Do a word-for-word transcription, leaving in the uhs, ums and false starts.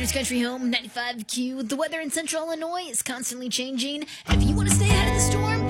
News Country Home ninety-five Q. The weather in central Illinois is constantly changing, and if you want to stay ahead of the storm,